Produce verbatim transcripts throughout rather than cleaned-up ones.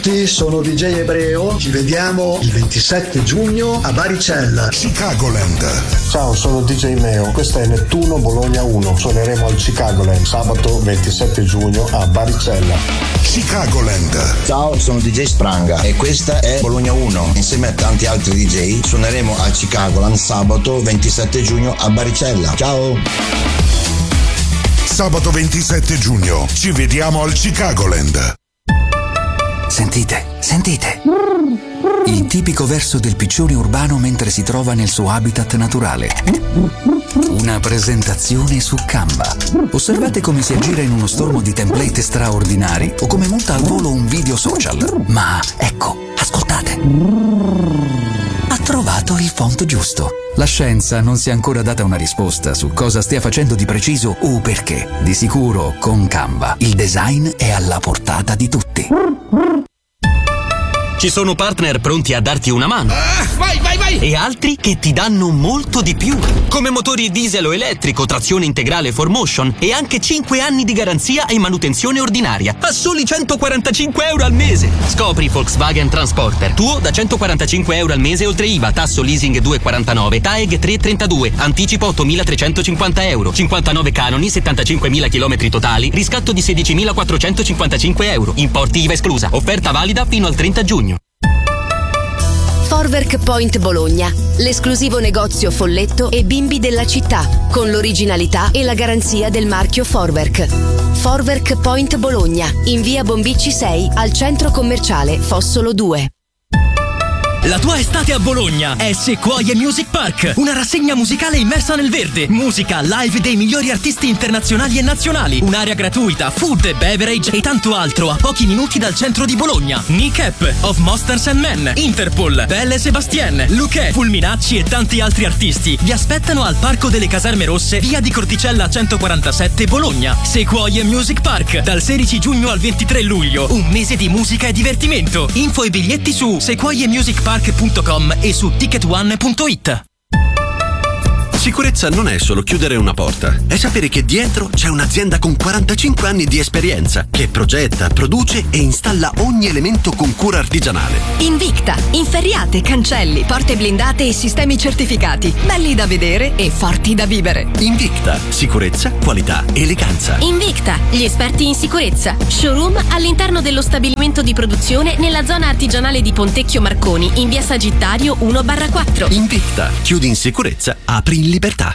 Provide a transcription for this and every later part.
tutti, sono D J Ebreo, ci vediamo il ventisette giugno a Baricella, Chicagoland. Ciao, sono D J Meo, questa è Nettuno Bologna uno, suoneremo al Chicagoland sabato ventisette giugno a Baricella. Chicagoland. Ciao, sono D J Spranga e questa è Bologna uno. Insieme a tanti altri D J suoneremo al Chicagoland sabato ventisette giugno a Baricella. Ciao! Sabato ventisette giugno ci vediamo al Chicagoland. Sentite, sentite. Il tipico verso del piccione urbano mentre si trova nel suo habitat naturale. Una presentazione su Canva. Osservate come si aggira in uno stormo di template straordinari o come monta al volo un video social. Ma ecco, ascoltate. Ha trovato il font giusto. La scienza non si è ancora data una risposta su cosa stia facendo di preciso o perché. Di sicuro, con Canva, il design è alla portata di tutti. Ci sono partner pronti a darti una mano. Ah, vai, vai, vai! E altri che ti danno molto di più. Come motori diesel o elettrico, trazione integrale four motion e anche cinque anni di garanzia e manutenzione ordinaria a soli centoquarantacinque euro al mese. Scopri Volkswagen Transporter, tuo da centoquarantacinque euro al mese oltre I V A, tasso leasing due virgola quarantanove, T A E G tre virgola trentadue, anticipo ottomilatrecentocinquanta euro, cinquantanove canoni, settantacinquemila chilometri totali, riscatto di sedicimilaquattrocentocinquantacinque euro, importi I V A esclusa, offerta valida fino al trenta giugno. Forwerk Point Bologna, l'esclusivo negozio folletto e bimbi della città, con l'originalità e la garanzia del marchio Forwerk. Forwerk Point Bologna, in via Bombicci sei, al centro commerciale Fossolo due. La tua estate a Bologna è Sequoia Music Park, una rassegna musicale immersa nel verde, musica live dei migliori artisti internazionali e nazionali, un'area gratuita, food, beverage e tanto altro a pochi minuti dal centro di Bologna. Nick of Monsters and Men, Interpol, Belle Sebastien, Luque, Fulminacci e tanti altri artisti vi aspettano al Parco delle Caserme Rosse, via di Corticella centoquarantasette, Bologna. Sequoia Music Park, dal sedici giugno al ventitré luglio, un mese di musica e divertimento. Info e biglietti su sequoia music park punto com e su ticket one punto it. Sicurezza non è solo chiudere una porta, è sapere che dietro c'è un'azienda con quarantacinque anni di esperienza che progetta, produce e installa ogni elemento con cura artigianale. Invicta, inferriate, cancelli, porte blindate e sistemi certificati, belli da vedere e forti da vivere. Invicta, sicurezza, qualità, eleganza. Invicta, gli esperti in sicurezza. Showroom all'interno dello stabilimento di produzione nella zona artigianale di Pontecchio Marconi, in via Sagittario uno barra quattro. Invicta, chiudi in sicurezza, apri in libertà.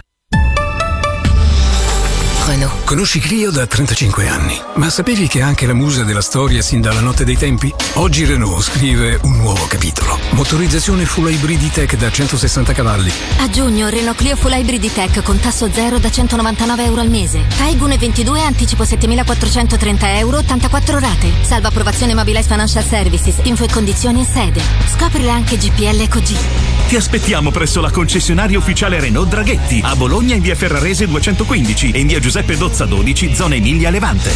Renault. Conosci Clio da trentacinque anni, ma sapevi che è anche la musa della storia sin dalla notte dei tempi? Oggi Renault scrive un nuovo capitolo. Motorizzazione full hybrid E-Tech da centosessanta cavalli. A giugno Renault Clio full hybrid E-Tech con tasso zero da centonovantanove euro al mese. T A E G uno virgola ventidue, anticipo settemilaquattrocentotrenta euro, ottantaquattro rate. Salva approvazione Mobilize Financial Services. Info e condizioni in sede. Scoprile anche G P L Eco G. Ti aspettiamo presso la concessionaria ufficiale Renault Draghetti, a Bologna in via Ferrarese duecentoquindici e in via Giuseppe Dozza dodici, zona Emilia Levante.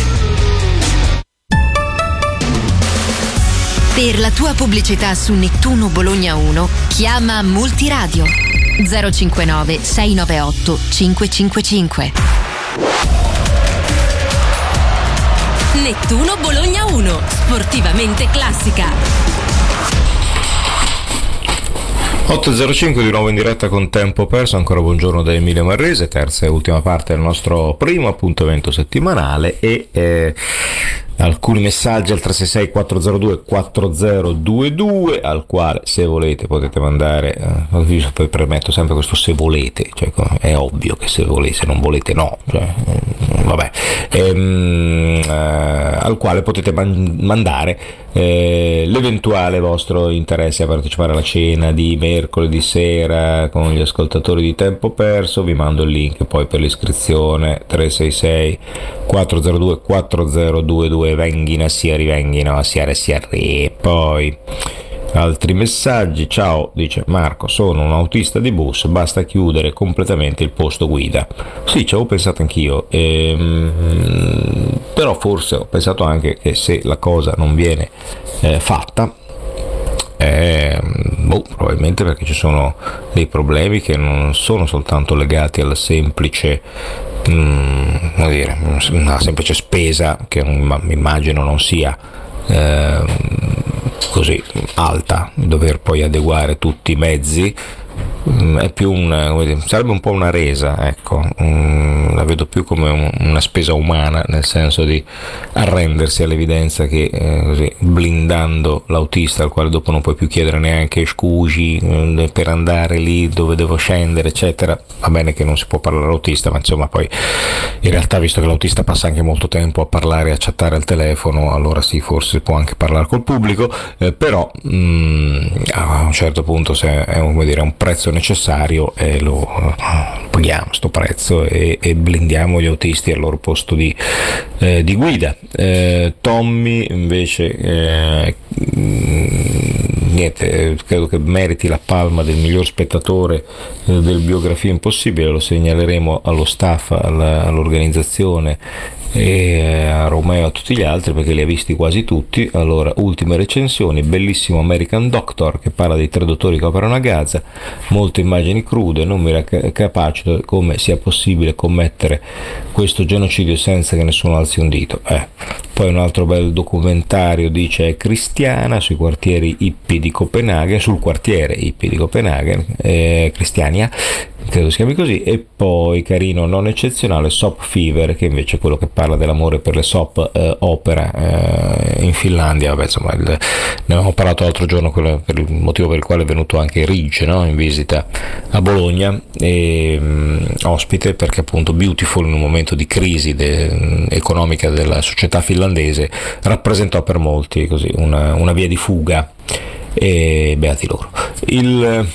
Per la tua pubblicità su Nettuno Bologna uno, chiama Multiradio zero cinquantanove sei novantotto cinquecentocinquantacinque. Nettuno Bologna uno, sportivamente classica. otto e zero cinque di nuovo in diretta con Tempo Perso, ancora buongiorno da Emilia Marrese, terza e ultima parte del nostro primo appuntamento settimanale e eh, alcuni messaggi al tre sei sei quattro zero due quattro zero due due al quale se volete potete mandare, eh, poi premetto sempre questo se volete, cioè è ovvio che se volete, se non volete no, cioè, eh, vabbè, ehm, eh, al quale potete man- mandare eh, l'eventuale vostro interesse a partecipare alla cena di mercoledì sera con gli ascoltatori di Tempo Perso. Vi mando il link poi per l'iscrizione tre sei sei quattro zero due quattro zero due due. Venghina sia rivenghina sia sia re. Poi altri messaggi. Ciao, dice Marco, sono un autista di bus, basta chiudere completamente il posto guida. Sì, ci avevo pensato anch'io, ehm, però forse ho pensato anche che se la cosa non viene eh, fatta Eh, boh, probabilmente perché ci sono dei problemi che non sono soltanto legati alla semplice mh, come dire, una semplice spesa che mi immagino non sia eh, così alta, dover poi adeguare tutti i mezzi. È più una, come dire, sarebbe un po' una resa, ecco, mm, la vedo più come un, una spesa umana, nel senso di arrendersi all'evidenza che eh, così, blindando l'autista, al quale dopo non puoi più chiedere neanche scusi eh, per andare lì dove devo scendere, eccetera. Va bene che non si può parlare all'autista, ma insomma poi in realtà, visto che l'autista passa anche molto tempo a parlare, a chattare al telefono, allora sì, forse può anche parlare col pubblico, eh, però mm, a un certo punto, se è un, come dire, un prezzo necessario, e lo uh, paghiamo sto prezzo e, e blindiamo gli autisti al loro posto di, eh, di guida. eh, Tommy invece eh, niente, credo che meriti la palma del miglior spettatore eh, del Biografia Impossibile, lo segnaleremo allo staff, alla, all'organizzazione e a Romeo e a tutti gli altri, perché li ha visti quasi tutti. Allora, ultime recensioni: bellissimo American Doctor, che parla dei tre dottori che operano a Gaza, molte immagini crude, non mi capacito come sia possibile commettere questo genocidio senza che nessuno alzi un dito. Eh. Poi un altro bel documentario, dice, è Cristiana, sui quartieri hippie di Copenaghen, sul quartiere hippie di Copenaghen, eh, Cristiania, credo si chiami così. E poi carino, non eccezionale, Soap Fever, che invece è quello che parla dell'amore per le soap eh, opera eh, in Finlandia. Vabbè, insomma, il, ne avevamo parlato l'altro giorno, quello, per il motivo per il quale è venuto anche Ridge, no? In visita a Bologna, e, um, ospite, perché appunto Beautiful, in un momento di crisi de, economica della società finlandese, rappresentò per molti così una, una via di fuga, e beati loro. Il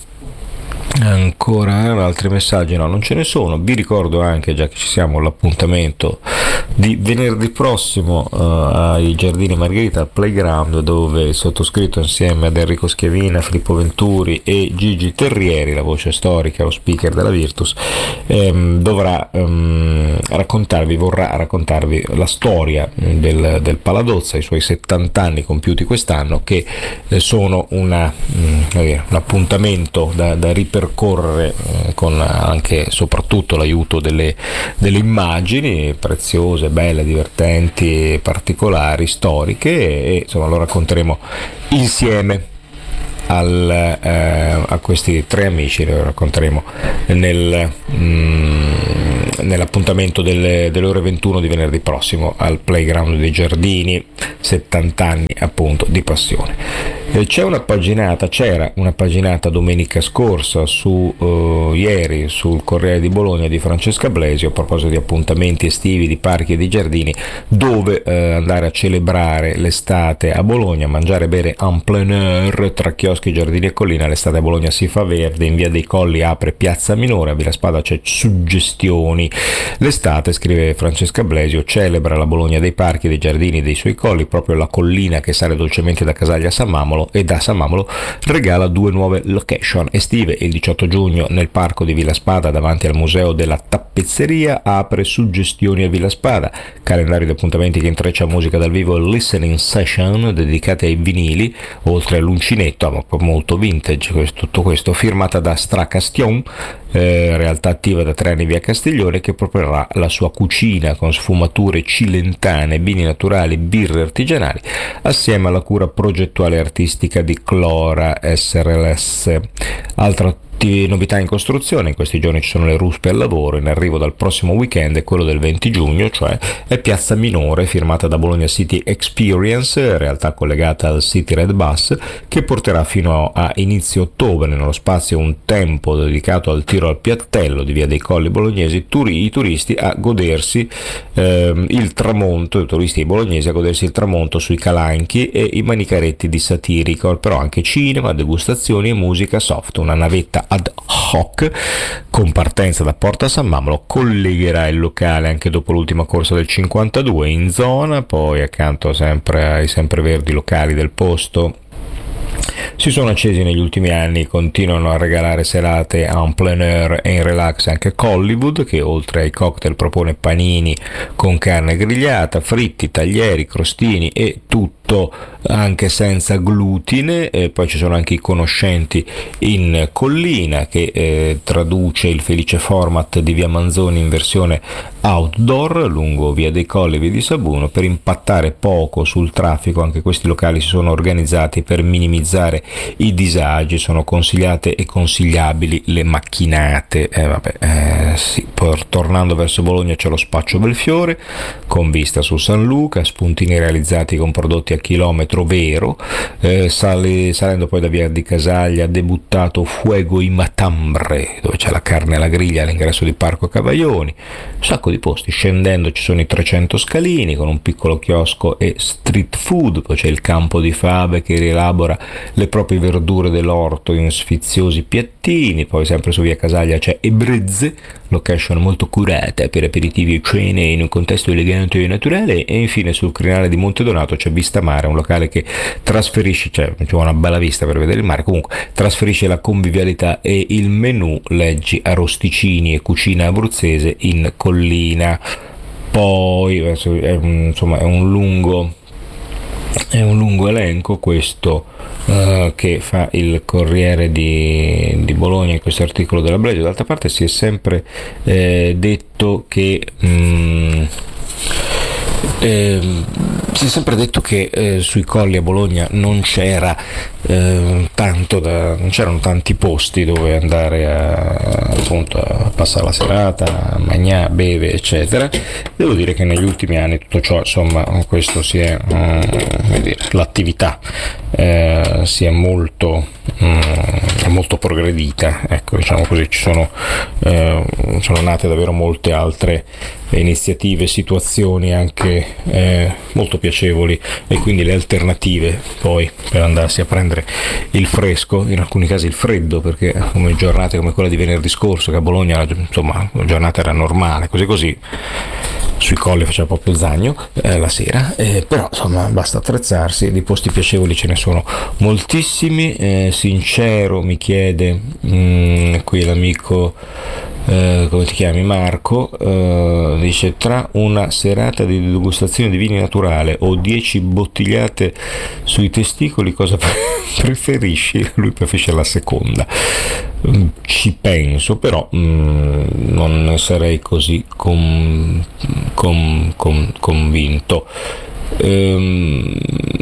Ancora altri messaggi? No, non ce ne sono. Vi ricordo anche, già che ci siamo, l'appuntamento di venerdì prossimo uh, ai Giardini Margherita, al Playground, dove il sottoscritto, insieme ad Enrico Schiavina, Filippo Venturi e Gigi Terrieri, la voce storica, lo speaker della Virtus, ehm, dovrà um, raccontarvi, vorrà raccontarvi la storia del, del Paladozza, i suoi settanta anni compiuti quest'anno, che eh, sono una, um, un appuntamento da, da ripercorrere eh, con anche e soprattutto l'aiuto delle, delle immagini preziose, belle, divertenti, particolari, storiche, e, e insomma lo racconteremo insieme al, eh, a questi tre amici, lo racconteremo nel, mm, nell'appuntamento delle, delle ore ventuno di venerdì prossimo al Playground dei Giardini, settanta anni appunto di passione. C'è una paginata, c'era una paginata domenica scorsa su uh, ieri sul Corriere di Bologna di Francesca Blesio, a proposito di appuntamenti estivi, di parchi e di giardini, dove uh, andare a celebrare l'estate a Bologna, mangiare e bere en plein air tra chioschi, giardini e collina. L'estate a Bologna si fa verde, in via dei Colli apre Piazza Minore, a Villa Spada c'è Suggestioni. L'estate, scrive Francesca Blesio, celebra la Bologna dei parchi, dei giardini e dei suoi colli, proprio la collina che sale dolcemente da Casaglia a San Mamolo, e da San Mamolo regala due nuove location estive. Il diciotto giugno nel parco di Villa Spada, davanti al museo della tappezzeria, apre Suggestioni a Villa Spada, calendario di appuntamenti che intreccia musica dal vivo e listening session dedicate ai vinili, oltre all'uncinetto, ma molto vintage tutto questo, firmata da Stracastion, eh, realtà attiva da tre anni via Castiglione, che proporrà la sua cucina con sfumature cilentane, vini naturali, birre artigianali, assieme alla cura progettuale artistica di Clora S R L S. Altra novità in costruzione: in questi giorni ci sono le ruspe al lavoro, in arrivo dal prossimo weekend è quello del venti giugno, cioè è Piazza Minore, firmata da Bologna City Experience, realtà collegata al City Red Bus, che porterà fino a inizio ottobre nello spazio Un Tempo dedicato al tiro al piattello di via dei Colli Bolognesi turi- i turisti a godersi ehm, il tramonto, i turisti bolognesi a godersi il tramonto sui calanchi e i manicaretti di Satirico, però anche cinema, degustazioni e musica soft. Una navetta ad hoc con partenza da Porta San Mamolo collegherà il locale anche dopo l'ultima corsa del cinquantadue in zona. Poi accanto sempre ai sempreverdi locali del posto si sono accesi negli ultimi anni, continuano a regalare serate en plein air e in relax anche Hollywood, che oltre ai cocktail propone panini con carne grigliata, fritti, taglieri, crostini e tutti tutto anche senza glutine. E poi ci sono anche i conoscenti in collina, che eh, traduce il felice format di Via Manzoni in versione outdoor lungo Via dei Colli e Via di Sabuno, per impattare poco sul traffico. Anche questi locali si sono organizzati per minimizzare i disagi. Sono consigliate e consigliabili le macchinate. Eh, vabbè, eh, sì. Poi, tornando verso Bologna, c'è lo Spaccio Belfiore con vista su San Luca, spuntini realizzati con prodotti a chilometro vero. Eh, sale, salendo poi da Via di Casaglia, debuttato Fuego y Matambre, dove c'è la carne alla griglia all'ingresso di Parco Cavaglioni. Un sacco di posti. Scendendo ci sono i trecento scalini con un piccolo chiosco e street food. Poi c'è il Campo di Fabe che rielabora le proprie verdure dell'orto in sfiziosi piattini. Poi sempre su Via Casaglia c'è Ebrezze, location molto curata per aperitivi e cene in un contesto elegante e naturale. E infine sul crinale di Monte Donato c'è Vista Mare, un locale che trasferisce, cioè c'è una bella vista per vedere il mare, comunque trasferisce la convivialità e il menù, leggi arrosticini e cucina abruzzese in collina. Poi è un, insomma è un lungo è un lungo elenco questo uh, che fa il Corriere di, di Bologna in questo articolo della Blegio. D'altra parte si è sempre eh, detto che mh, Eh, si è sempre detto che eh, sui colli a Bologna non c'era eh, tanto da, non c'erano tanti posti dove andare a, appunto, a passare la serata, a mangiare, bere, eccetera. Devo dire che negli ultimi anni tutto ciò, insomma, questo si è, um, come dire, l'attività eh, si è molto um, è molto progredita, ecco, diciamo così. Ci sono eh, sono nate davvero molte altre iniziative, situazioni anche eh, molto piacevoli, e quindi le alternative poi per andarsi a prendere il fresco, in alcuni casi il freddo, perché come giornate come quella di venerdì scorso, che a Bologna insomma la giornata era normale, così così sui colli faceva proprio zagno eh, la sera, eh, però insomma basta attrezzarsi, di posti piacevoli ce ne sono moltissimi. eh, Sincero mi chiede mh, qui l'amico eh, come ti chiami, Marco, eh, dice: tra una serata di degustazione di vini naturale o dieci bottigliate sui testicoli, cosa preferisci? Lui preferisce la seconda. Ci penso, però mh, non ne sarei così con, con, con, convinto. Ehm,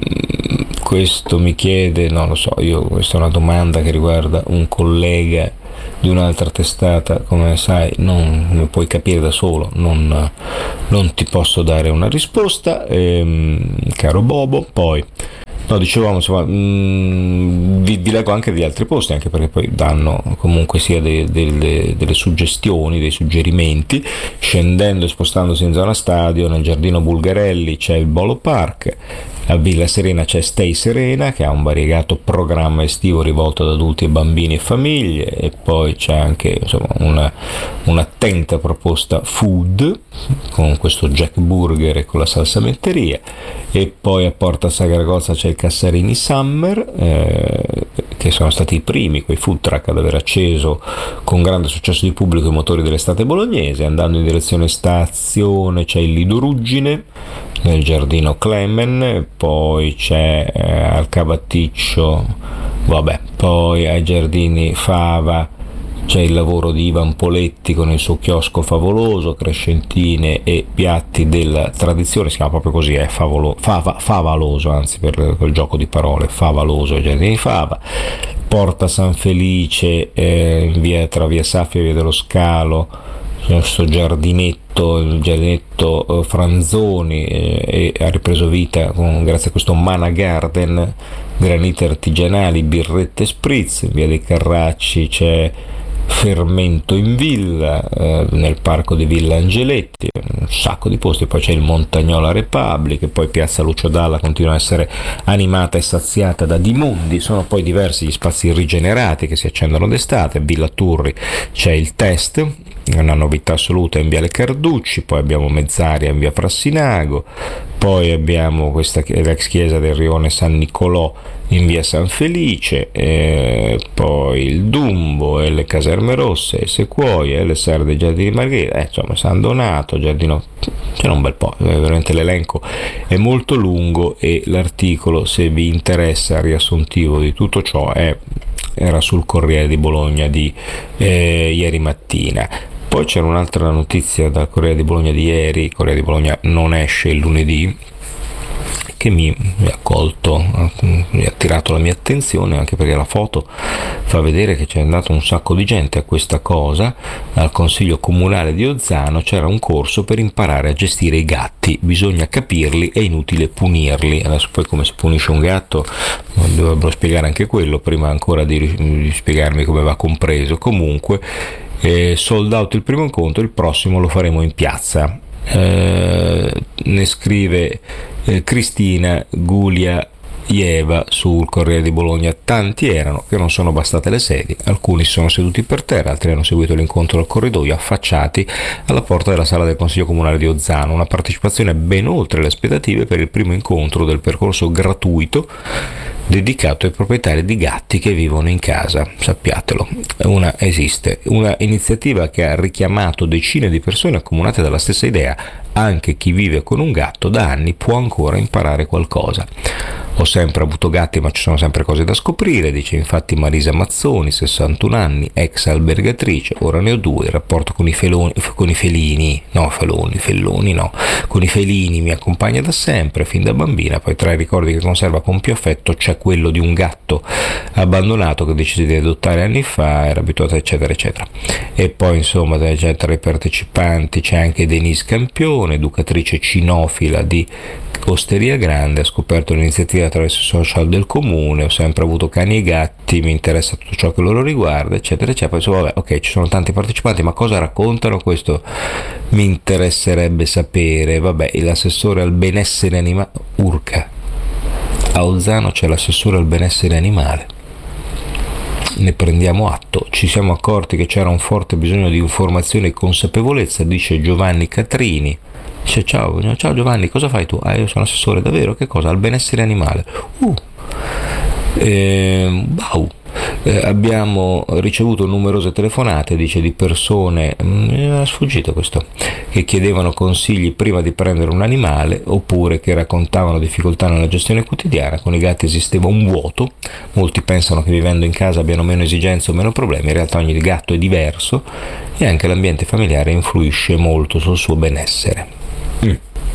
questo mi chiede, non lo so, io questa è una domanda che riguarda un collega di un'altra testata, come sai non mi puoi capire da solo, non, non ti posso dare una risposta, ehm, caro Bobo. Poi no, dicevamo, insomma, mh, vi, vi leggo anche degli altri posti, anche perché poi danno comunque sia de, de, de, delle suggestioni, dei suggerimenti. Scendendo e spostandosi in zona stadio, nel giardino Bulgarelli c'è il Bolo Park. A Villa Serena c'è Stay Serena, che ha un variegato programma estivo rivolto ad adulti e bambini e famiglie, e poi c'è anche insomma una, un'attenta proposta food con questo Jack Burger e con la salsa metteria. E poi a Porta Sagragozza c'è il Cassarini Summer, eh, che sono stati i primi, quei food truck ad aver acceso con grande successo di pubblico i motori dell'estate bolognese. Andando in direzione stazione c'è il Lido Ruggine nel giardino Clemen, poi c'è eh, al Cavatticcio, vabbè, poi ai giardini Fava c'è il lavoro di Ivan Poletti con il suo chiosco favoloso, crescentine e piatti della tradizione, si chiama proprio così, è favolo, fava, favaloso, anzi per quel gioco di parole, favaloso ai giardini Fava. Porta San Felice eh, in via, tra via Saffia e via dello Scalo, questo giardinetto, il giardinetto eh, Franzoni, eh, e ha ripreso vita con, grazie a questo Mana Garden, granite artigianali, birrette spritz. In via dei Carracci c'è Fermento in Villa, eh, nel parco di Villa Angeletti, un sacco di posti. Poi c'è il Montagnola Republic, e poi Piazza Lucio Dalla continua a essere animata e saziata da Dimondi. Sono poi diversi gli spazi rigenerati che si accendono d'estate. A Villa Turri c'è il Test, è una novità assoluta in Viale Carducci, poi abbiamo Mezzaria in Via Frassinago, poi abbiamo questa l'ex chiesa del Rione San Nicolò in Via San Felice, eh, poi il Dumbo e le Caserme Rosse, e Sequoia e le Serre dei Giardini Margherita, eh, insomma San Donato, Giardino, c'è un bel po', veramente l'elenco è molto lungo e l'articolo, se vi interessa, riassuntivo di tutto ciò è, era sul Corriere di Bologna di eh, ieri mattina. Poi c'era un'altra notizia dal Corriere di Bologna di ieri, il Corriere di Bologna non esce il lunedì, che mi, mi ha colto, mi ha attirato la mia attenzione, anche perché la foto fa vedere che c'è andato un sacco di gente a questa cosa. Al Consiglio Comunale di Ozzano c'era un corso per imparare a gestire i gatti, bisogna capirli, è inutile punirli. Adesso poi come si punisce un gatto dovrebbero spiegare anche quello prima ancora di, di spiegarmi come va compreso. Comunque eh, sold out il primo incontro, il prossimo lo faremo in piazza. Eh, ne scrive eh, Cristina Gulia Ieva sul Corriere di Bologna. Tanti erano che non sono bastate le sedie, alcuni si sono seduti per terra, altri hanno seguito l'incontro al corridoio affacciati alla porta della sala del Consiglio Comunale di Ozzano, una partecipazione ben oltre le aspettative per il primo incontro del percorso gratuito dedicato ai proprietari di gatti che vivono in casa. Sappiatelo, una esiste, una iniziativa che ha richiamato decine di persone accomunate dalla stessa idea. Anche chi vive con un gatto da anni può ancora imparare qualcosa. Ho sempre avuto gatti, ma ci sono sempre cose da scoprire, dice infatti Marisa Mazzoni, sessantuno anni, ex albergatrice. Ora ne ho due. Il rapporto con i feloni, con i felini, no feloni, felloni no, con i felini mi accompagna da sempre, fin da bambina. Poi tra i ricordi che conserva con più affetto c'è quello di un gatto abbandonato che decise di adottare anni fa, era abituato eccetera eccetera. E poi insomma c'è tra i partecipanti c'è anche Denise Campione, educatrice cinofila di Osteria Grande, ha scoperto l'iniziativa attraverso i social del comune, ho sempre avuto cani e gatti, mi interessa tutto ciò che loro riguarda eccetera eccetera. Poi insomma, vabbè, ok, ci sono tanti partecipanti, ma cosa raccontano? Questo mi interesserebbe sapere. Vabbè, l'assessore al benessere animale, urca, a Ozzano c'è l'assessore al benessere animale, ne prendiamo atto. Ci siamo accorti che c'era un forte bisogno di informazione e consapevolezza, dice Giovanni Catrini. Dice ciao, ciao Giovanni, cosa fai tu? Ah, io sono assessore, davvero? Che cosa? Al benessere animale. Uh. Eh, wow. Eh, abbiamo ricevuto numerose telefonate, dice, di persone, mi era sfuggito questo, che chiedevano consigli prima di prendere un animale oppure che raccontavano difficoltà nella gestione quotidiana. Con i gatti esisteva un vuoto, molti pensano che vivendo in casa abbiano meno esigenze o meno problemi, in realtà ogni gatto è diverso e anche l'ambiente familiare influisce molto sul suo benessere. Mm.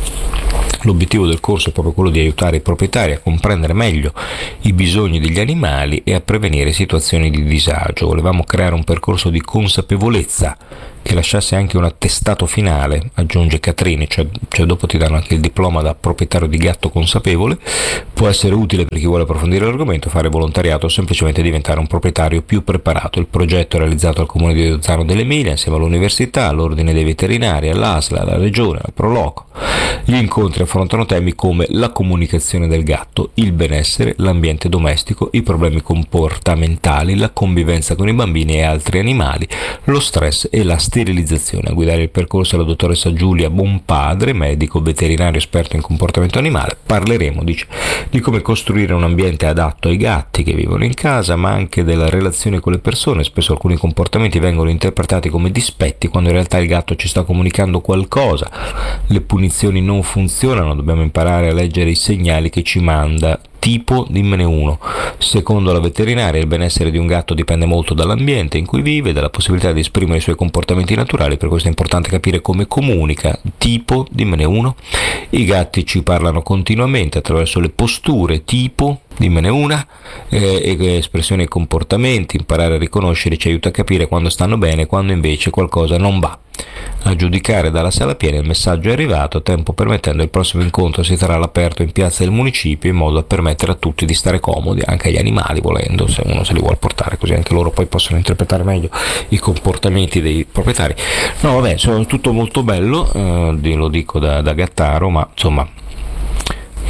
L'obiettivo del corso è proprio quello di aiutare i proprietari a comprendere meglio i bisogni degli animali e a prevenire situazioni di disagio. Volevamo creare un percorso di consapevolezza che lasciasse anche un attestato finale, aggiunge Catrini, cioè, cioè dopo ti danno anche il diploma da proprietario di gatto consapevole. Può essere utile per chi vuole approfondire l'argomento, fare volontariato o semplicemente diventare un proprietario più preparato. Il progetto è realizzato al Comune di Ozzano dell'Emilia insieme all'Università, all'Ordine dei Veterinari, all'A S L, alla Regione, al Proloco. Gli incontri affrontano temi come la comunicazione del gatto, il benessere, l'ambiente domestico, i problemi comportamentali, la convivenza con i bambini e altri animali, lo stress e la sterilizzazione. A guidare il percorso è la dottoressa Giulia Bonpadre, medico veterinario esperto in comportamento animale. Parleremo, dice, di come costruire un ambiente adatto ai gatti che vivono in casa, ma anche della relazione con le persone. Spesso alcuni comportamenti vengono interpretati come dispetti quando in realtà il gatto ci sta comunicando qualcosa. Le punizioni non funzionano, dobbiamo imparare a leggere i segnali che ci manda. Tipo, dimmene uno. Secondo la veterinaria, il benessere di un gatto dipende molto dall'ambiente in cui vive, dalla possibilità di esprimere i suoi comportamenti naturali, per questo è importante capire come comunica. Tipo, dimmene uno. I gatti ci parlano continuamente attraverso le posture. Tipo, dimmene una. Eh, espressioni e comportamenti, imparare a riconoscere ci aiuta a capire quando stanno bene e quando invece qualcosa non va. A giudicare dalla sala piena il messaggio è arrivato, tempo permettendo il prossimo incontro si terrà all'aperto in piazza del municipio in modo da permettere a tutti di stare comodi, anche agli animali volendo, se uno se li vuole portare, così anche loro poi possono interpretare meglio i comportamenti dei proprietari. No vabbè, sono tutto molto bello, eh, lo dico da, da gattaro, ma insomma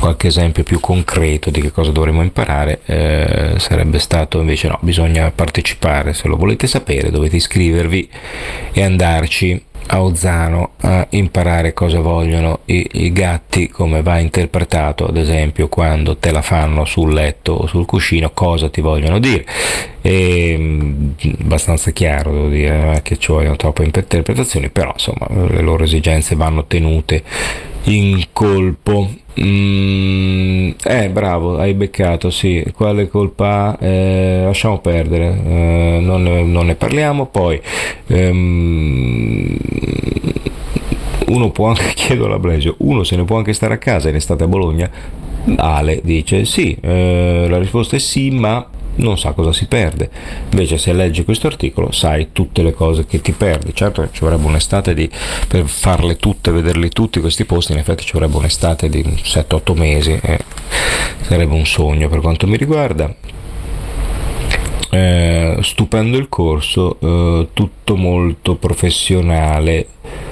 qualche esempio più concreto di che cosa dovremmo imparare eh, sarebbe stato invece no, bisogna partecipare. Se lo volete sapere dovete iscrivervi e andarci a Ozzano a imparare cosa vogliono i, i gatti, come va interpretato ad esempio quando te la fanno sul letto o sul cuscino, cosa ti vogliono dire. E, abbastanza chiaro, devo dire, che ci vogliono troppe interpretazioni, però insomma le loro esigenze vanno tenute in colpo. Mm, eh bravo, hai beccato, sì, quale colpa ha? Eh, lasciamo perdere, eh, non, ne, non ne parliamo. Poi ehm, uno può anche, chiedo alla Blesio, uno se ne può anche stare a casa in estate a Bologna? Ale dice sì, eh, la risposta è sì, ma non sa cosa si perde. Invece se leggi questo articolo sai tutte le cose che ti perdi. Certo ci vorrebbe un'estate di, per farle tutte, vederli tutti questi posti, in effetti ci vorrebbe un'estate di sette otto mesi, eh, sarebbe un sogno per quanto mi riguarda. Eh, stupendo il corso, eh, tutto molto professionale,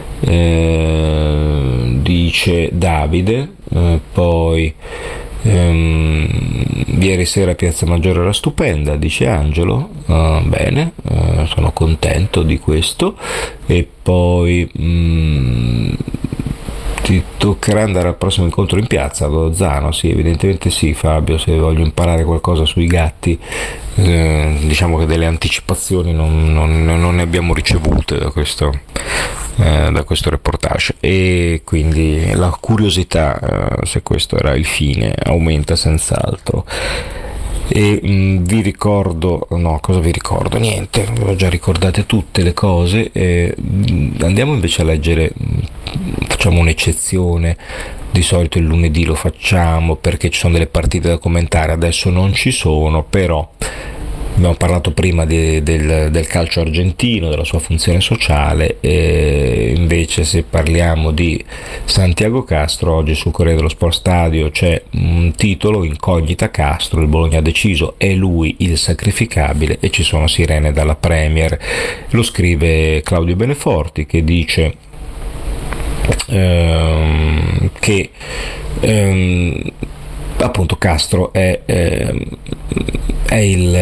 eh, dice Davide. Eh, poi Um, ieri sera Piazza Maggiore era stupenda, dice Angelo. Uh, bene, uh, sono contento di questo. E poi um, ti toccherà andare al prossimo incontro in piazza ad Ozzano? Sì, evidentemente sì, Fabio, se voglio imparare qualcosa sui gatti. Eh, diciamo che delle anticipazioni non, non, non ne abbiamo ricevute da questo, eh, da questo reportage, e quindi la curiosità, eh, se questo era il fine, aumenta senz'altro. E mh, vi ricordo, no, cosa vi ricordo? Niente, ho già ricordate tutte le cose. E, mh, andiamo invece a leggere, mh, facciamo un'eccezione. Di solito il lunedì lo facciamo perché ci sono delle partite da commentare, adesso non ci sono, però abbiamo parlato prima di, del, del calcio argentino, della sua funzione sociale, e invece se parliamo di Santiago Castro, oggi sul Corriere dello Sport Stadio c'è un titolo: incognita Castro, il Bologna ha deciso, è lui il sacrificabile, e ci sono sirene dalla Premier. Lo scrive Claudio Beneforti, che dice ehm, che ehm, appunto Castro è, ehm, è il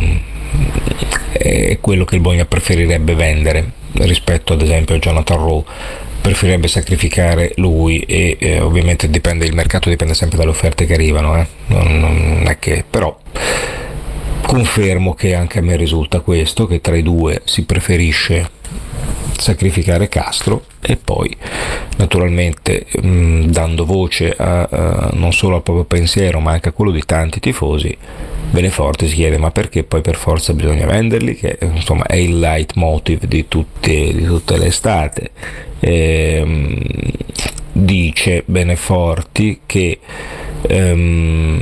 è quello che il Bologna preferirebbe vendere rispetto ad esempio a Jonathan Rowe. Preferirebbe sacrificare lui, e eh, ovviamente dipende, il mercato dipende sempre dalle offerte che arrivano, eh? non, non è che, però confermo che anche a me risulta questo, che tra i due si preferisce sacrificare Castro, e poi naturalmente mh, dando voce a, a, non solo al proprio pensiero ma anche a quello di tanti tifosi, Beneforti si chiede: ma perché poi per forza bisogna venderli? Che insomma è il leitmotiv di tutte, di tutte le estate. E, mh, dice Beneforti che um,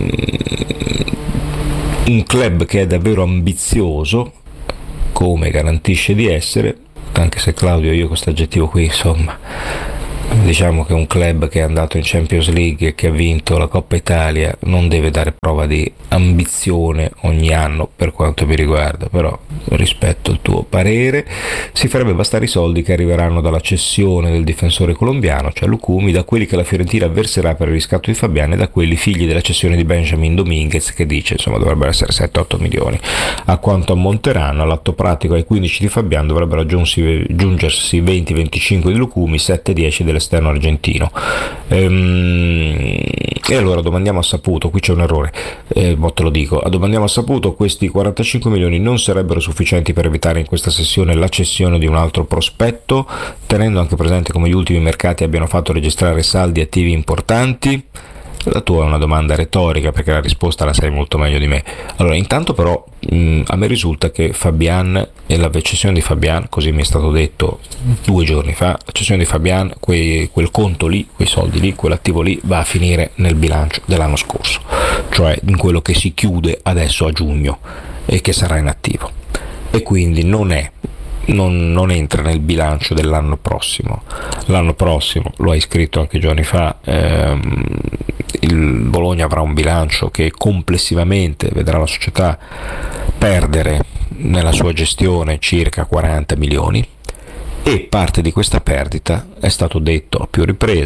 un club che è davvero ambizioso, come garantisce di essere, anche se Claudio, io questo aggettivo qui, insomma, diciamo che un club che è andato in Champions League e che ha vinto la Coppa Italia non deve dare prova di ambizione ogni anno, per quanto mi riguarda, però rispetto il tuo parere. Si farebbe bastare i soldi che arriveranno dalla cessione del difensore colombiano, cioè Lucumi, da quelli che la Fiorentina verserà per il riscatto di Fabian, e da quelli figli della cessione di Benjamin Dominguez, che dice insomma dovrebbero essere sette otto milioni. A quanto ammonteranno all'atto pratico ai quindici di Fabian dovrebbero aggiungersi venti venticinque di Lucumi, sette dieci dell'esterno argentino. Ehm, e allora domandiamo a saputo, qui c'è un errore, eh, ma te lo dico, domandiamo a saputo, questi quarantacinque milioni non sarebbero sufficienti per evitare in questa sessione la cessione di un altro prospetto, tenendo anche presente come gli ultimi mercati abbiano fatto registrare saldi attivi importanti? La tua è una domanda retorica, perché la risposta la sai molto meglio di me. Allora, intanto però mh, a me risulta che Fabian e la cessione di Fabian, così mi è stato detto due giorni fa, la cessione di Fabian, quei, quel conto lì, quei soldi lì, quell'attivo lì va a finire nel bilancio dell'anno scorso, cioè in quello che si chiude adesso a giugno e che sarà in attivo, e quindi non è Non, non entra nel bilancio dell'anno prossimo. L'anno prossimo, lo hai scritto anche giorni fa, ehm, il Bologna avrà un bilancio che complessivamente vedrà la società perdere nella sua gestione circa quaranta milioni, e parte di questa perdita, è stato detto a più riprese,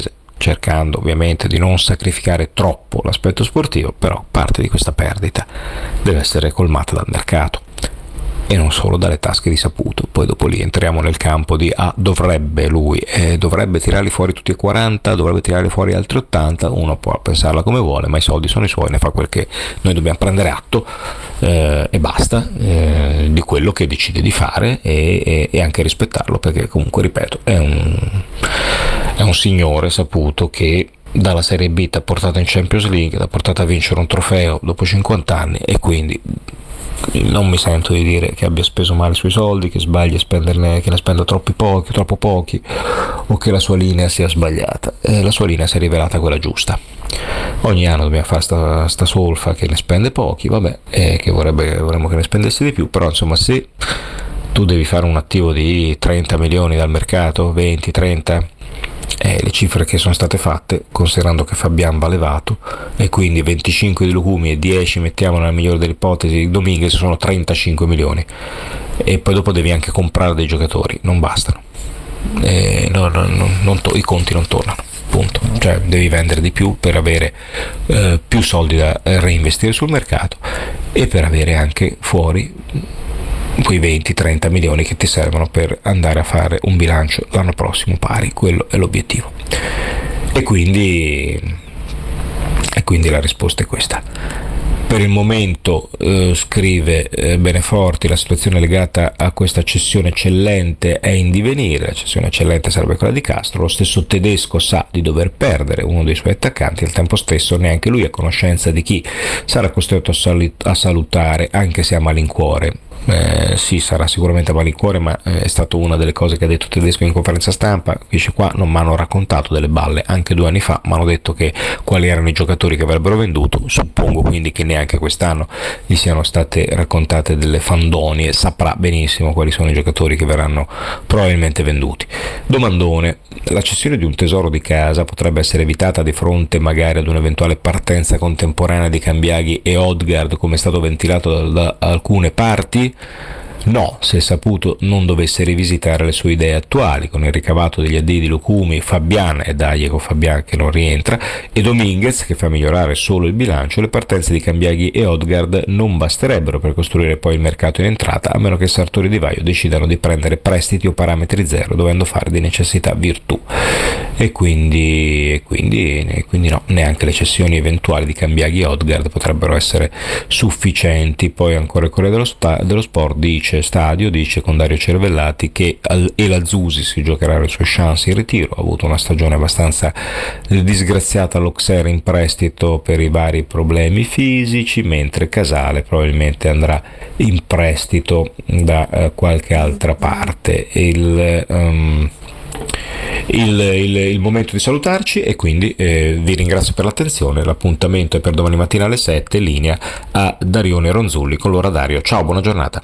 cercando ovviamente di non sacrificare troppo l'aspetto sportivo, però parte di questa perdita deve essere colmata dal mercato e non solo dalle tasche di Saputo. Poi dopo lì entriamo nel campo di ah, dovrebbe lui, eh, dovrebbe tirarli fuori tutti e quaranta, dovrebbe tirarli fuori altri ottanta, uno può pensarla come vuole, ma i soldi sono i suoi, ne fa quel che noi dobbiamo prendere atto eh, e basta eh, di quello che decide di fare e, e, e anche rispettarlo, perché comunque, ripeto, è un, è un signore Saputo che dalla Serie B ti ha portato in Champions League, ti ha portato a vincere un trofeo dopo cinquanta anni, e quindi non mi sento di dire che abbia speso male i suoi soldi, che sbagli a spenderne, che ne spenda troppi pochi, troppo pochi, o che la sua linea sia sbagliata. Eh, la sua linea si è rivelata quella giusta. Ogni anno dobbiamo fare sta, sta solfa che ne spende pochi, vabbè, eh, che vorrebbe, vorremmo che ne spendesse di più, però insomma, se tu devi fare un attivo di trenta milioni dal mercato, venti, trenta, Eh, le cifre che sono state fatte, considerando che Fabian va levato e quindi venticinque di Lucumi e dieci, mettiamo nella migliore delle ipotesi, di Dominguez, sono trentacinque milioni, e poi dopo devi anche comprare dei giocatori, non bastano, eh, no, no, no, non to- i conti non tornano, punto. Cioè devi vendere di più per avere eh, più soldi da reinvestire sul mercato e per avere anche fuori quei venti trenta milioni che ti servono per andare a fare un bilancio l'anno prossimo pari. Quello è l'obiettivo, e quindi e quindi la risposta è questa. Per il momento, eh, scrive eh, Beneforti, la situazione legata a questa cessione eccellente è in divenire. La cessione eccellente sarebbe quella di Castro. Lo stesso Tedesco sa di dover perdere uno dei suoi attaccanti, al tempo stesso neanche lui è a conoscenza di chi sarà costretto a, sal- a salutare, anche se a malincuore. Eh, sì, sarà sicuramente a malincuore, ma eh, è stata una delle cose che ha detto Tedesco in conferenza stampa. Dice: qua non mi hanno raccontato delle balle, anche due anni fa mi hanno detto che quali erano i giocatori che avrebbero venduto, suppongo quindi che neanche quest'anno gli siano state raccontate delle fandonie, saprà benissimo quali sono i giocatori che verranno probabilmente venduti. Domandone: la cessione di un tesoro di casa potrebbe essere evitata di fronte magari ad un'eventuale partenza contemporanea di Cambiaghi e Odegaard, come è stato ventilato da, da alcune parti? No, se Saputo non dovesse rivisitare le sue idee attuali, con il ricavato degli addii di Lucumi, Fabian e dagli con Fabian che non rientra, e Dominguez che fa migliorare solo il bilancio, le partenze di Cambiaghi e Odegaard non basterebbero per costruire poi il mercato in entrata, a meno che Sartori Di Vaio decidano di prendere prestiti o parametri zero, dovendo fare di necessità virtù. E quindi, e quindi, e quindi no, neanche le cessioni eventuali di Cambiaghi e Odegaard potrebbero essere sufficienti. Poi ancora il Corriere dello, sta, dello Sport dice Stadio dice con Dario Cervellati che El Zusi si giocherà le sue chance in ritiro. Ha avuto una stagione abbastanza disgraziata all'Auxerre in prestito per i vari problemi fisici, mentre Casale probabilmente andrà in prestito da uh, qualche altra parte. Il um, Il, il, il momento di salutarci, e quindi eh, vi ringrazio per l'attenzione. L'appuntamento è per domani mattina alle sette, linea a Darione Ronzulli con l'ora Dario. Ciao, buona giornata.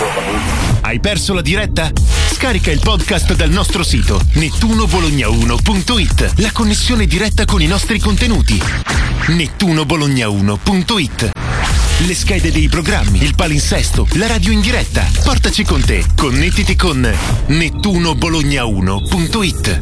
Hai perso la diretta? Scarica il podcast dal nostro sito nettuno bologna uno punto it. La connessione diretta con i nostri contenuti. nettuno bologna uno punto it. Le schede dei programmi, il palinsesto, la radio in diretta. Portaci con te. Connettiti con nettuno bologna uno punto it.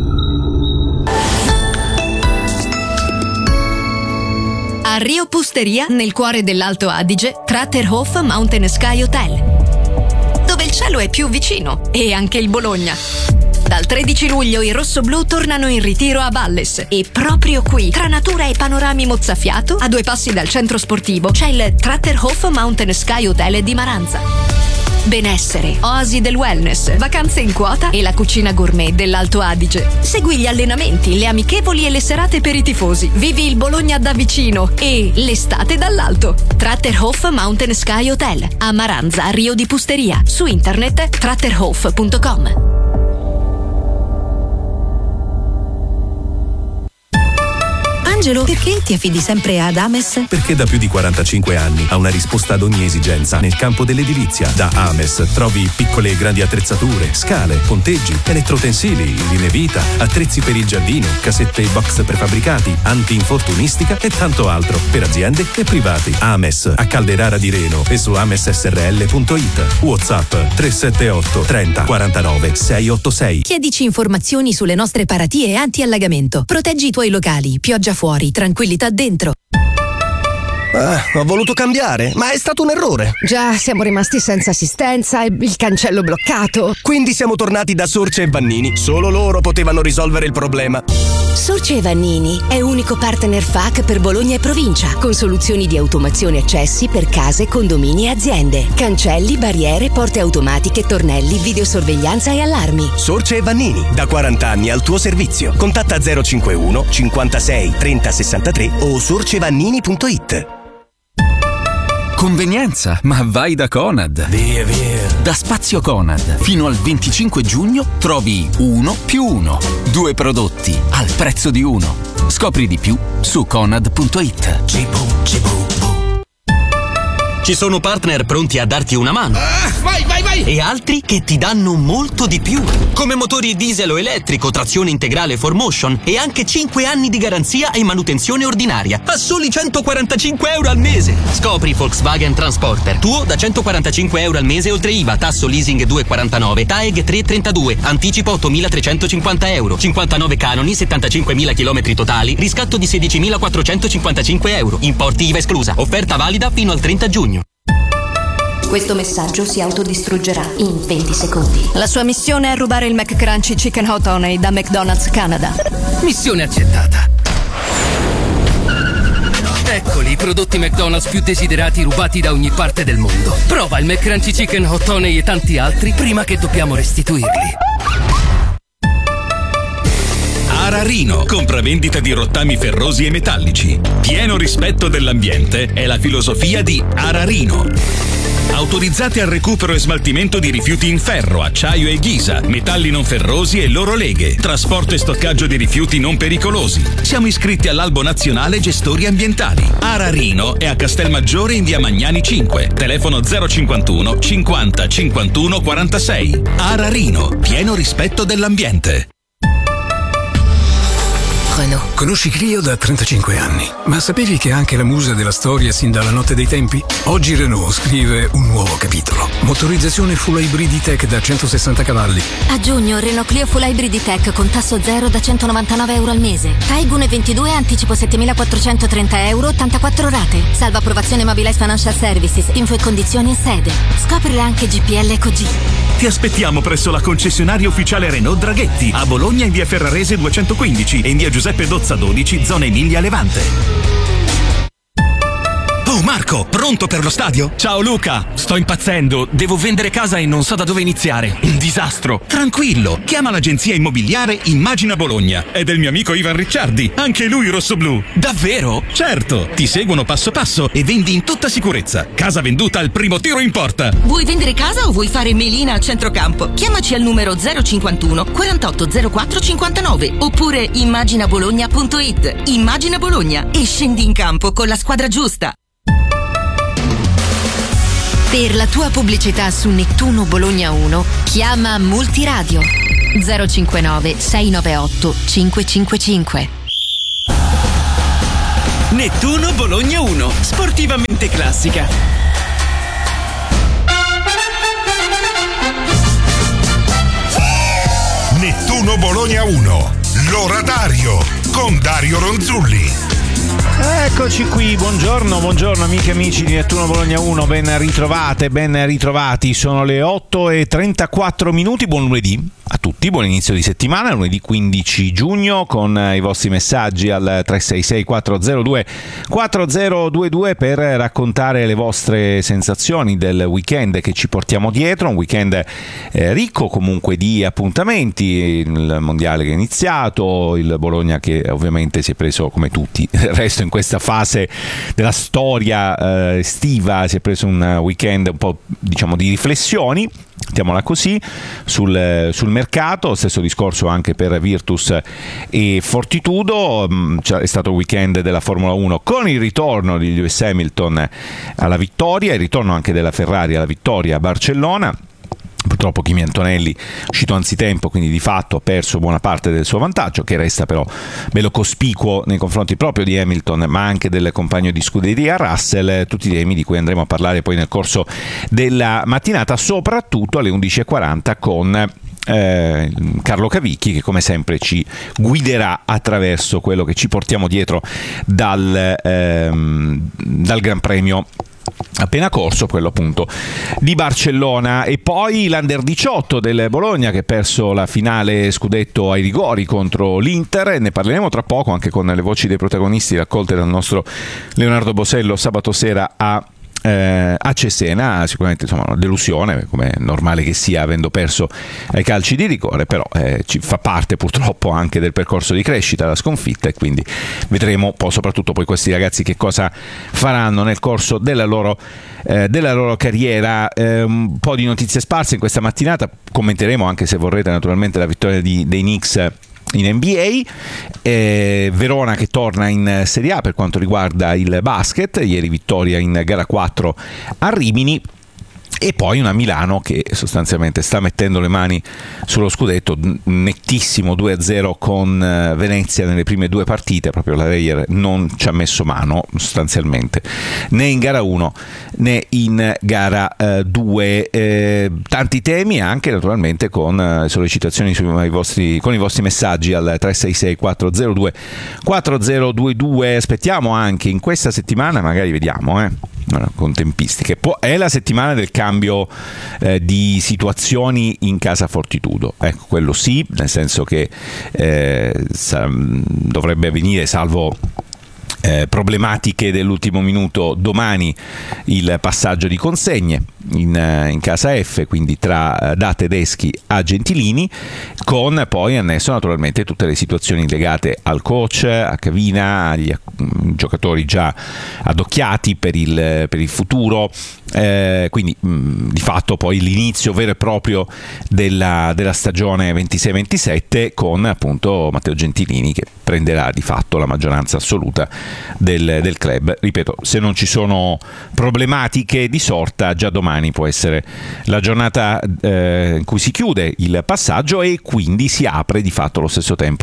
A Rio Pusteria, nel cuore dell'Alto Adige, Tratterhof Mountain Sky Hotel, dove il cielo è più vicino, e anche il Bologna. Dal tredici luglio i rossoblù tornano in ritiro a Valles, e proprio qui, tra natura e panorami mozzafiato, a due passi dal centro sportivo, c'è il Tratterhof Mountain Sky Hotel di Maranza. Benessere, oasi del wellness, vacanze in quota e la cucina gourmet dell'Alto Adige. Segui gli allenamenti, le amichevoli e le serate per i tifosi. Vivi il Bologna da vicino e l'estate dall'alto. Tratterhof Mountain Sky Hotel a Maranza, Rio di Pusteria. Su internet tratterhof punto com. Angelo, perché ti affidi sempre ad Ames? Perché da più di quarantacinque anni ha una risposta ad ogni esigenza nel campo dell'edilizia. Da Ames trovi piccole e grandi attrezzature, scale, ponteggi, elettrotensili, linee vita, attrezzi per il giardino, casette e box prefabbricati, anti-infortunistica e tanto altro per aziende e privati. Ames a Calderara di Reno e su ames s r l punto i t. WhatsApp tre sette otto trenta quarantanove seicentottantasei. Chiedici informazioni sulle nostre paratie anti-allagamento. Proteggi i tuoi locali. Pioggia fuori, tranquillità dentro. Ah, ho voluto cambiare, ma è stato un errore. Già, siamo rimasti senza assistenza e il cancello bloccato. Quindi siamo tornati da Sorce e Vannini. Solo loro potevano risolvere il problema. Sorce e Vannini è unico partner F A C per Bologna e provincia, con soluzioni di automazione accessi per case, condomini e aziende. Cancelli, barriere, porte automatiche, tornelli, videosorveglianza e allarmi. Sorce e Vannini, da quaranta anni al tuo servizio. Contatta zero cinquantuno cinquantasei trenta sessantatré o sorcevannini punto i t. Convenienza, ma vai da Conad. Via, via. Da Spazio Conad, fino al venticinque giugno trovi uno più uno. Due prodotti al prezzo di uno. Scopri di più su conad punto i t. Ci sono partner pronti a darti una mano. Ah, vai, vai, vai! E altri che ti danno molto di più. Come motori diesel o elettrico, trazione integrale four motion e anche cinque anni di garanzia e manutenzione ordinaria. A soli centoquarantacinque euro al mese. Scopri Volkswagen Transporter. Tuo da centoquarantacinque euro al mese oltre I V A, tasso leasing due virgola quarantanove, T A E G tre virgola trentadue, anticipo ottomilatrecentocinquanta euro, cinquantanove canoni, settantacinquemila chilometri totali, riscatto di sedicimilaquattrocentocinquantacinque euro. Importi I V A esclusa. Offerta valida fino al trenta giugno. Questo messaggio si autodistruggerà in venti secondi. La sua missione è rubare il McCrunchy Chicken Hot Honey da McDonald's Canada. Missione accettata. Eccoli i prodotti McDonald's più desiderati rubati da ogni parte del mondo. Prova il McCrunchy Chicken Hot Honey e tanti altri prima che dobbiamo restituirli. Ararino, compravendita di rottami ferrosi e metallici. Pieno rispetto dell'ambiente è la filosofia di Ararino. Autorizzati al recupero e smaltimento di rifiuti in ferro, acciaio e ghisa, metalli non ferrosi e loro leghe, trasporto e stoccaggio di rifiuti non pericolosi. Siamo iscritti all'Albo Nazionale Gestori Ambientali. Ararino è a Castelmaggiore in via Magnani cinque, telefono zero cinquantuno cinquanta cinquantuno quarantasei. Ararino, pieno rispetto dell'ambiente. Conosci Clio da trentacinque anni, ma sapevi che anche la musa della storia sin dalla notte dei tempi? Oggi Renault scrive un nuovo capitolo. Motorizzazione full hybrid tech da centosessanta cavalli. A giugno Renault Clio Full Hybrid Tech con tasso zero da centonovantanove euro al mese. Taigun ventidue anticipo settemilaquattrocentotrenta euro, ottantaquattro rate. Salva approvazione Mobilize Financial Services. Info e condizioni in sede. Scoprile anche G P L Eco G. Ti aspettiamo presso la concessionaria ufficiale Renault Draghetti a Bologna in via Ferrarese duecentoquindici e in via Giuseppe Dozza dodici, zona Emilia Levante. Oh Marco, pronto per lo stadio? Ciao Luca, sto impazzendo, devo vendere casa e non so da dove iniziare. Un disastro. Tranquillo, chiama l'agenzia immobiliare Immagina Bologna. È del mio amico Ivan Ricciardi, anche lui rossoblù. Davvero? Certo, ti seguono passo passo e vendi in tutta sicurezza. Casa venduta al primo tiro in porta. Vuoi vendere casa o vuoi fare melina a centrocampo? Chiamaci al numero zero cinquantuno quarantotto zero quattro cinquantanove oppure immagina bologna punto it. Immagina Bologna e scendi in campo con la squadra giusta. Per la tua pubblicità su Nettuno Bologna uno, chiama Multiradio zero cinquantanove sei novantaotto cinquecentocinquantacinque. Nettuno Bologna uno, sportivamente classica. Nettuno Bologna uno, l'oratario con Dario Ronzulli. Eccoci qui, buongiorno, buongiorno amiche e amici di Nettuno Bologna uno, ben ritrovate, ben ritrovati, sono le otto e trentaquattro minuti, buon lunedì a tutti, buon inizio di settimana, lunedì quindici giugno con i vostri messaggi al tre sei sei quattro zero due quattro zero due due per raccontare le vostre sensazioni del weekend che ci portiamo dietro, un weekend eh, ricco comunque di appuntamenti, il mondiale che è iniziato, il Bologna che ovviamente si è preso come tutti il resto in questa fase della storia eh, estiva, si è preso un weekend un po' diciamo di riflessioni. mettiamola così, sul, sul mercato. Stesso discorso anche per Virtus e Fortitudo. È stato il weekend della Formula uno con il ritorno di Lewis Hamilton alla vittoria, il ritorno anche della Ferrari alla vittoria a Barcellona. Purtroppo Kimi Antonelli è uscito anzitempo, quindi di fatto ha perso buona parte del suo vantaggio, che resta però bello cospicuo nei confronti proprio di Hamilton, ma anche del compagno di scuderia Russell. Tutti i temi di cui andremo a parlare poi nel corso della mattinata, soprattutto alle undici e quaranta con Eh, Carlo Cavicchi, che come sempre ci guiderà attraverso quello che ci portiamo dietro dal, ehm, dal Gran Premio appena corso, quello appunto di Barcellona. E poi l'Under diciotto del Bologna, che ha perso la finale scudetto ai rigori contro l'Inter. Ne parleremo tra poco anche con le voci dei protagonisti raccolte dal nostro Leonardo Bosello sabato sera a Eh, a Cesena. Sicuramente insomma una delusione, come è normale che sia, avendo perso ai calci di rigore, però eh, ci fa parte purtroppo anche del percorso di crescita la sconfitta, e quindi vedremo poi soprattutto poi questi ragazzi che cosa faranno nel corso della loro, eh, della loro carriera. Eh, un po' di notizie sparse in questa mattinata, commenteremo anche, se vorrete, naturalmente la vittoria di, dei Knicks in N B A, eh, Verona che torna in Serie A per quanto riguarda il basket, ieri vittoria in gara quattro a Rimini, e poi una Milano che sostanzialmente sta mettendo le mani sullo scudetto, nettissimo due a zero con Venezia nelle prime due partite. Proprio la Reyer non ci ha messo mano sostanzialmente né in gara uno né in gara due. Eh, tanti temi anche naturalmente con eh, sollecitazioni sui vostri, con i vostri messaggi al tre sei sei quattro zero due quattro zero due due. Aspettiamo anche in questa settimana, magari vediamo eh con tempistiche, poi è la settimana del cambio eh, di situazioni in casa Fortitudo, ecco, quello sì, nel senso che eh, sa, dovrebbe avvenire, salvo Eh, problematiche dell'ultimo minuto, domani il passaggio di consegne in, in casa F, quindi tra da Tedeschi a Gentilini, con poi annesso naturalmente tutte le situazioni legate al coach, a Cavina, agli giocatori già addocchiati per il, per il futuro, eh, quindi mh, di fatto poi l'inizio vero e proprio della, della stagione ventisei ventisette, con appunto Matteo Gentilini che prenderà di fatto la maggioranza assoluta del, del club. Ripeto, se non ci sono problematiche di sorta, già domani può essere la giornata eh, in cui si chiude il passaggio, e quindi si apre di fatto allo stesso tempo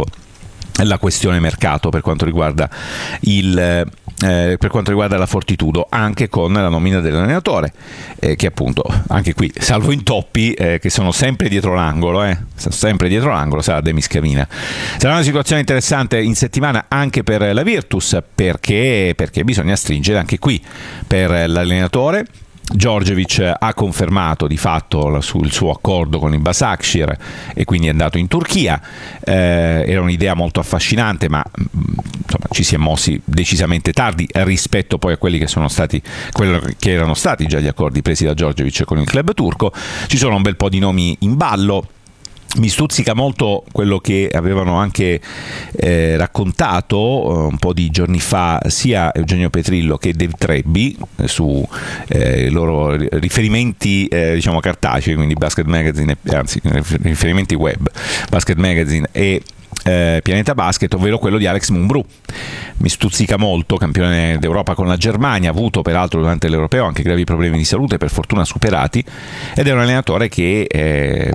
la questione mercato per quanto riguarda il eh, per quanto riguarda la Fortitudo, anche con la nomina dell'allenatore, eh, che appunto anche qui, salvo intoppi eh, che sono sempre dietro l'angolo, eh, sempre dietro l'angolo, sarà Demis Cavina. Sarà una situazione interessante in settimana anche per la Virtus, perché, perché bisogna stringere anche qui per l'allenatore. Djordjevic ha confermato di fatto il suo accordo con il Başakşehir e quindi è andato in Turchia. Eh, era un'idea molto affascinante, ma insomma, ci si è mossi decisamente tardi rispetto poi a quelli che sono stati quelli che erano stati già gli accordi presi da Djordjevic con il club turco. Ci sono un bel po' di nomi in ballo. Mi stuzzica molto quello che avevano anche eh, raccontato eh, un po' di giorni fa sia Eugenio Petrillo che Dave Trebbi eh, su eh, i loro riferimenti eh, diciamo cartacei, quindi Basket Magazine, anzi riferimenti web, Basket Magazine e Eh, Pianeta Basket, ovvero quello di Alex Mumbrú. Mi stuzzica molto, campione d'Europa con la Germania, avuto peraltro durante l'Europeo anche gravi problemi di salute, per fortuna superati, ed è un allenatore che eh,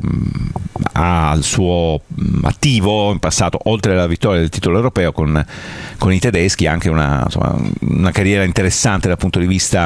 ha al suo attivo in passato, oltre alla vittoria del titolo europeo con, con i tedeschi, anche una, insomma, una carriera interessante dal punto di vista